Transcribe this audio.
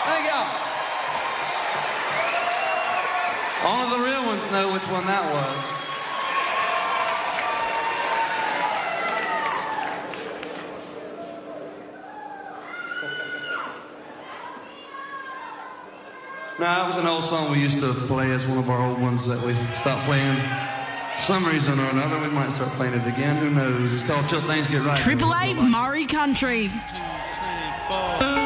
Thank y'all. Only the real ones know which one that was. No, that was an old song we used to play as one of our old ones that we stopped playing. For some reason or another, we might start playing it again. Who knows? It's called Till Things Get Right. Triple 8 Murray Country. 2, 3, 4.